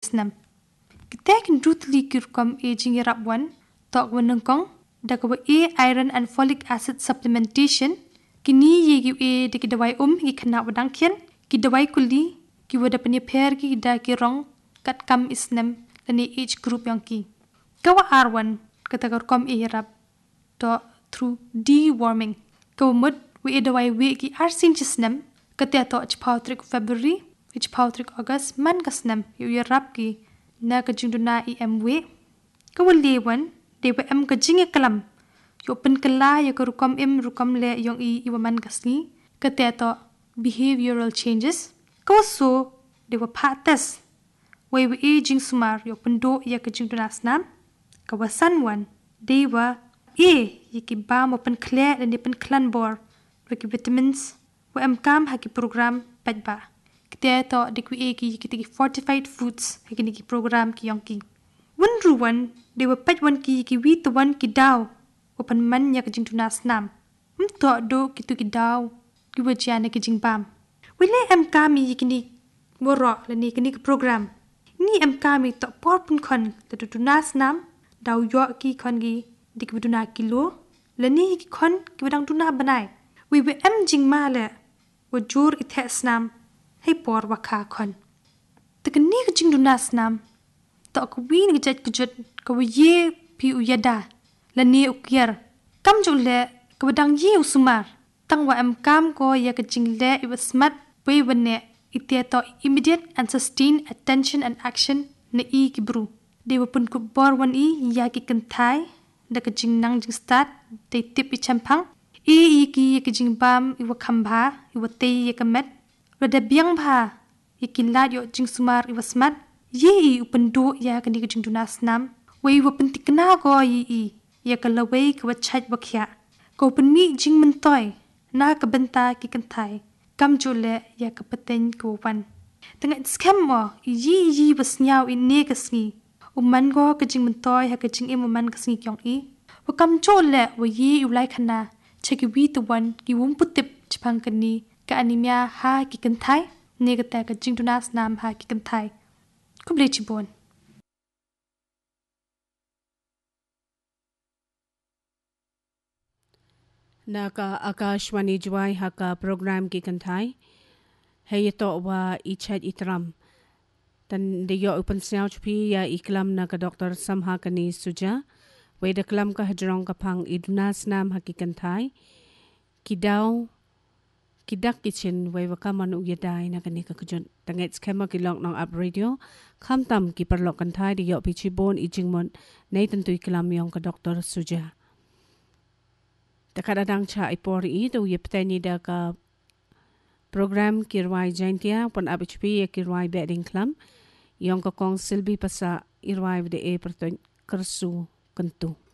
snam. Kita kan rutli kirkom aging yarap wan, tok wanengkong, dakawa iron and folic acid supplementation, kini yegi de kidawai gi kena wadang kian, kidawai kuli, ki wada penyeper ki da kirong kat kam isnam lani age group yang ki. Kawa arwan kata kirkom yarap, to through deworming. Kawa mud dawai ki arsin chisnam, kata to chpautrik February, chpautrik August, man kasnam, yarap ki, na kajinduna we. Kawa lewan, dewa kajing kalam, pen kala ya rukom le yung iwaman kasni, kata to behavioral changes. Kawa so, dewa patas, we aging sumar, pen do ya kajinduna snam, kawa sanwan, dewa yaki bam pen kle dan pen klan bor, waki vitamins, kam haki program pajba. Kita to dikwi ki fortified foods haki niki program ki yongki. Wan ruwan dewa pajwan ki wit wan ki daw wapan man ya kajing tunas nam. To do kitu ki daw ki wajana ki jing bam. Wile kami kini woro lani kini program. Ni kami to por pun kon tu tunas nam daw yo ki kon gi dik duna kilo lani ki kon ki wadang tuna banai. We jing male wajur ithes nam hay por waka kon. Tekani kajing dunas nam to ko win gejat kejut ko ye pi uyada lani ukier kam jule ko wadang ye usumar tang wa kam ko ya kajing le it was smart we wane ite to immediate and sustained attention and action na kibru dewa pun ko bor wan ya ki kentai da kajing nang jing start de tip champang ki kajing bam iwa khamba iwa te kamet wada biang bha ikilat yo jing sumar iwa smart ye upendo ya kani kajing dunas nam we wa pentikna go ya kalawe ka wachat wakhya ko penmi jing mentoy na ka benta ki kantai kam jule ya ka paten ko wan tanga scam mo yi wasnyaw ne kasngi man go kajing mentoy ha kajing man kasngi kyong wa kam jule wa yi ulai khana cheki wi to wan ki wum putip chpang kani ka anemia ha ki kantai ne ka ta kajing dunas nam ha ki kantai kuble chibon. Naka Akashwani Jwai haka program ki kantai hey to wa ichat itram tan de yo open snau chpi ya iklam na ka Dr. Samha kani suja we de klam ka hajrong ka phang idunas nam haki kantai kidaw kidak kitchen we wakaman uyadai na kani ka kujun tanget skema kilong nong up radio khamtam ki parlok kantai de yo pichibon ijingmon nei tantui klam yong ka Dr. Suja takadang cha ipori to yepteni da ka program kirwai jaintia pon abhp kirwai bedding klam yong ka kong silbi pasa irwai de e perton kersu kentu